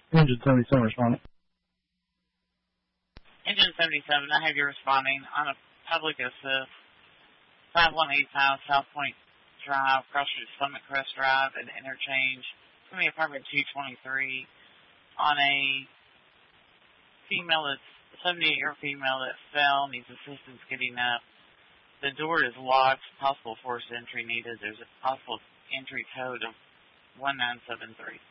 Engine 77 responding. Engine 77, I have you responding on a public assist, 5185 South Point Drive, cross street Summit Crest Drive, and interchange. It's going to be apartment 223 on a female that's 78-year female that fell, needs assistance getting up. The door is locked, possible forced entry needed. There's a possible entry code of 1973.